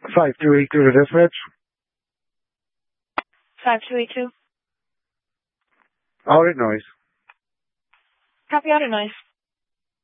5282 to dispatch. 5282. Audit noise. Copy audit noise.